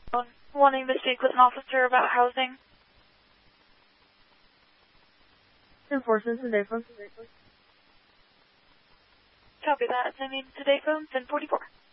wanting to speak with an officer about housing. Enforcement to Dayphone. Copy that. Sending to Dayphone, 1044.